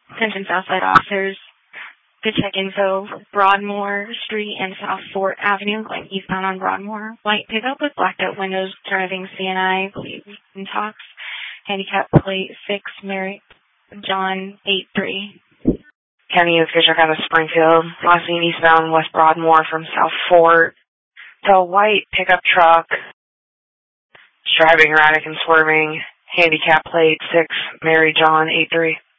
Attention Southside officers. Good check info. Broadmoor Street and South Fort Avenue, going eastbound on Broadmoor. White pickup with blacked out windows, driving CNI, believe in talks. Handicap plate 6, Mary John 83. County Youth Fisher out of Springfield. Last seen eastbound West Broadmoor from South Fort. It's a white pickup truck. Driving erratic and swerving. Handicap plate 6, Mary John 83.